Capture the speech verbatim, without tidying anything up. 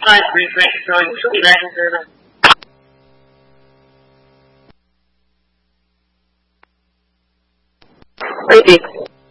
Alright, refresh, so you should be back in server. Repeat.